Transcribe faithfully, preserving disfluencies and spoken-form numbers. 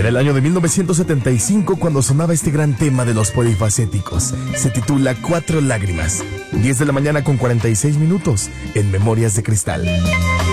el año de mil novecientos setenta y cinco cuando sonaba este gran tema de los polifacéticos. Se titula Cuatro Lágrimas. diez de la mañana con cuarenta y seis minutos en Memorias de Cristal.